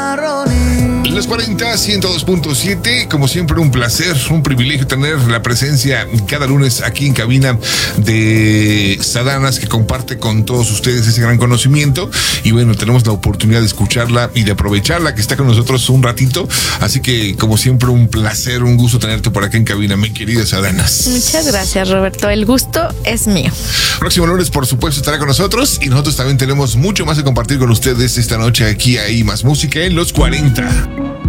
Los 40, 102.7, como siempre un placer, un privilegio tener la presencia cada lunes aquí en cabina de Sadanas, que comparte con todos ustedes ese gran conocimiento. Y bueno, tenemos la oportunidad de escucharla y de aprovecharla, que está con nosotros un ratito. Así que, como siempre, un placer, un gusto tenerte por acá en cabina, mi querida Sadanas. Muchas gracias, Roberto. El gusto es mío. Próximo lunes, por supuesto, estará con nosotros y nosotros también tenemos mucho más que compartir con ustedes esta noche aquí a Más Música en los 40.